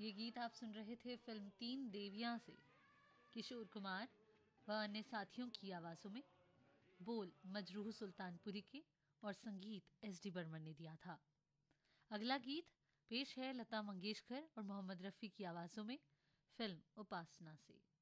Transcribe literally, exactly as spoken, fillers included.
ये गीत आप सुन रहे थे फिल्म तीन देवियां से किशोर कुमार व अन्य साथियों की आवाज़ों में। बोल मजरूह सुल्तानपुरी के और संगीत एस डी बर्मन ने दिया था। अगला गीत पेश है लता मंगेशकर और मोहम्मद रफ़ी की आवाज़ों में फिल्म उपासना से।